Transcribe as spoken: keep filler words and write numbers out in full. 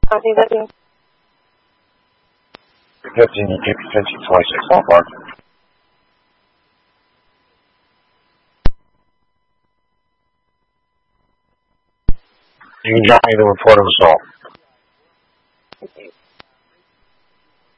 Copy that. fifteen, you keep fifteen twenty-six ballpark. You can drop me the report of assault.